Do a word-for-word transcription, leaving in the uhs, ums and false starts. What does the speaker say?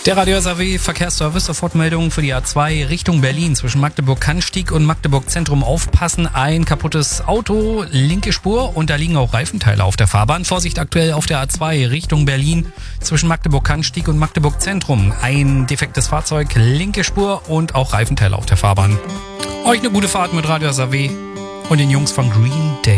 Der Radio S A W Verkehrsservice, Sofortmeldung für die A zwei Richtung Berlin zwischen Magdeburg-Cannstatt und Magdeburg-Zentrum. Aufpassen, ein kaputtes Auto, linke Spur und da liegen auch Reifenteile auf der Fahrbahn. Vorsicht aktuell auf der A zwei Richtung Berlin zwischen Magdeburg-Cannstatt und Magdeburg-Zentrum. Ein defektes Fahrzeug, linke Spur und auch Reifenteile auf der Fahrbahn. Euch eine gute Fahrt mit Radio S A W und den Jungs von Green Day.